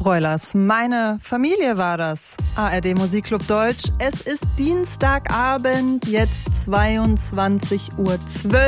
Broilers. Meine Familie war das. ARD Musikclub Deutsch. Es ist Dienstagabend, jetzt 22:12 Uhr.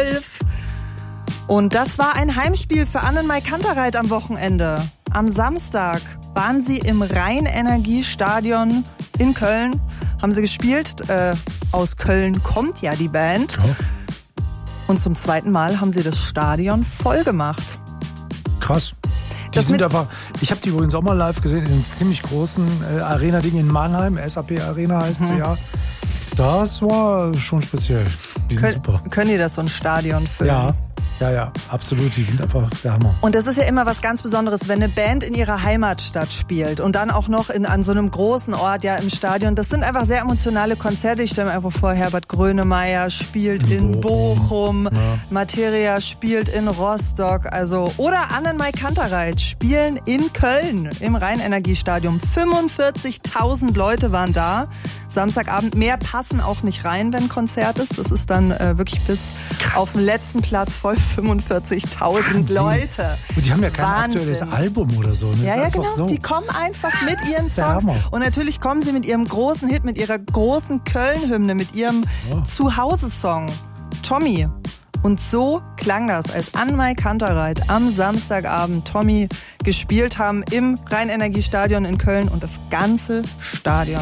Und das war ein Heimspiel für Annenmai Kantereit am Wochenende. Am Samstag waren sie im Rhein-Energie-Stadion in Köln. Haben sie gespielt. Aus Köln kommt ja die Band. Ja. Und zum zweiten Mal haben sie das Stadion voll gemacht. Krass. Die sind einfach, ich habe die übrigens auch mal live gesehen in einem ziemlich großen Arena-Ding in Mannheim, SAP Arena heißt sie ja. Das war schon speziell. Die sind super. Können die das so ein Stadion füllen? Ja, absolut. Die sind einfach der Hammer. Und das ist ja immer was ganz Besonderes, wenn eine Band in ihrer Heimatstadt spielt und dann auch noch an so einem großen Ort, ja, im Stadion. Das sind einfach sehr emotionale Konzerte. Ich stelle mir einfach vor, Herbert Grönemeyer spielt in Bochum, ja. Materia spielt in Rostock, oder Annenmai Kantereit spielen in Köln im Rhein-Energie-Stadion. 45.000 Leute waren da. Samstagabend, mehr passen auch nicht rein, wenn ein Konzert ist. Das ist dann wirklich bis auf den letzten Platz voll, 45.000 Leute. Und die haben ja kein aktuelles Album oder so. Ne? Ja, genau. So. Die kommen einfach mit ihren Songs. Und natürlich kommen sie mit ihrem großen Hit, mit ihrer großen Köln-Hymne, mit ihrem Zuhause-Song. Tommy. Und so klang das, als Annenmai Kantereit am Samstagabend Tommy gespielt haben im Rhein-Energie-Stadion in Köln und das ganze Stadion